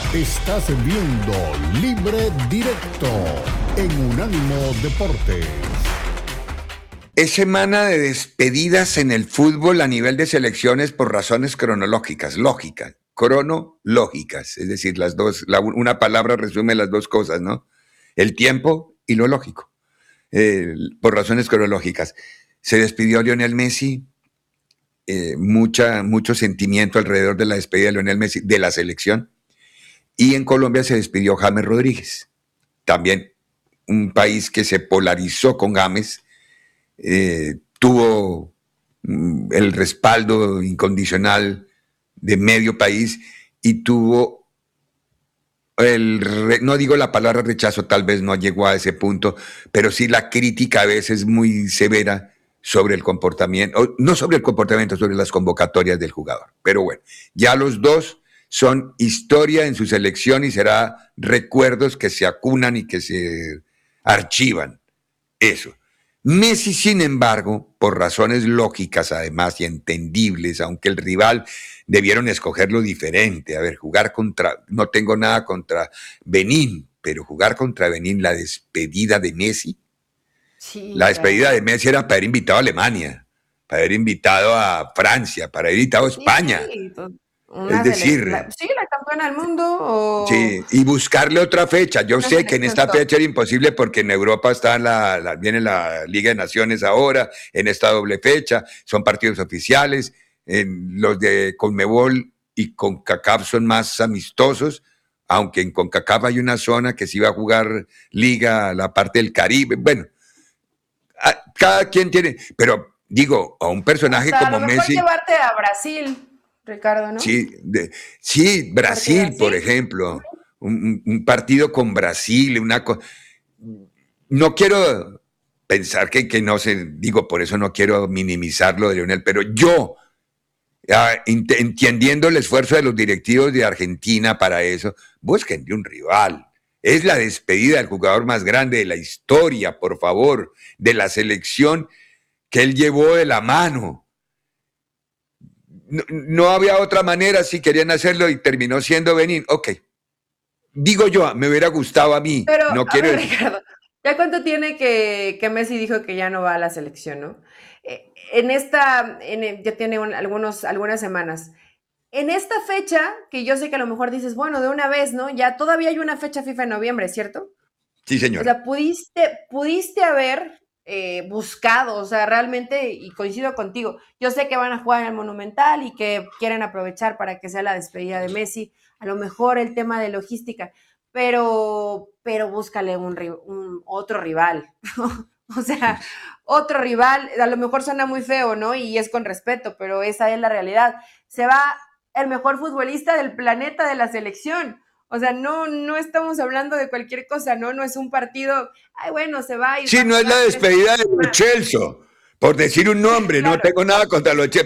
Estás viendo Libre Directo en Unánimo Deportes. Es semana de despedidas en el fútbol a nivel de selecciones por razones cronológicas, es decir, las dos, una palabra resume las dos cosas, ¿no? El tiempo y lo lógico, por razones cronológicas. Se despidió Lionel Messi, mucho sentimiento alrededor de la despedida de Lionel Messi de la selección, y en Colombia se despidió James Rodríguez, también un país que se polarizó con James. Tuvo el respaldo incondicional de medio país y tuvo no digo la palabra rechazo, tal vez no llegó a ese punto, pero sí la crítica a veces muy severa sobre el comportamiento, no sobre el comportamiento, sobre las convocatorias del jugador. Pero bueno, ya los dos son historia en su selección y será recuerdos que se acunan y que se archivan. Eso. Messi, sin embargo, por razones lógicas además y entendibles, aunque el rival debieron escogerlo diferente. A ver, no tengo nada contra Benín, pero jugar contra Benín, la despedida de Messi, Sí, la caray. despedida de Messi era para haber invitado a Alemania, para haber invitado a Francia, para haber invitado a España. Sí, Es decir, sí, la campeona del mundo o sí, y buscarle otra fecha. Yo una sé que en selección esta top. fecha era imposible porque en Europa está viene la Liga de Naciones ahora, en esta doble fecha, son partidos oficiales, los de Conmebol y CONCACAF son más amistosos, aunque en CONCACAF hay una zona que sí va a jugar Liga, la parte del Caribe. Bueno, cada quien tiene, pero digo, a un personaje Hasta a como lo mejor Messi. llevarte a Brasil, Ricardo, ¿no? Sí, sí, Un partido Brasil, por así. ejemplo, un partido con Brasil, no quiero pensar que no sé, digo, por eso no quiero minimizar lo de Lionel, pero yo, entendiendo el esfuerzo de los directivos de Argentina para eso, busquen un rival. Es la despedida del jugador más grande de la historia, por favor, de la selección que él llevó de la mano. No había otra manera si querían hacerlo y terminó siendo Benín. Ok, digo yo, me hubiera gustado a mí, Pero, no a quiero ver, decir. Ricardo, ¿ya cuánto tiene que Messi dijo que ya no va a la selección, no? Ya tiene algunas semanas. En esta fecha, que yo sé que a lo mejor dices, bueno, de una vez, ¿no? Ya todavía hay una fecha FIFA en noviembre, ¿cierto? Sí, O señora. sea, pudiste haber buscado, o sea, realmente, y coincido contigo, yo sé que van a jugar en el Monumental y que quieren aprovechar para que sea la despedida de Messi, a lo mejor el tema de logística, pero búscale otro rival, o sea, otro rival, a lo mejor suena muy feo, ¿no? Y es con respeto, pero esa es la realidad. Se va el mejor futbolista del planeta de la selección. O sea, no estamos hablando de cualquier cosa, ¿no? No es un partido, ay, bueno, se va y va Sí, a no es la jugar 3 despedida de partidos Lo más. Celso, por decir un nombre, no Claro. tengo nada contra Lo Celso,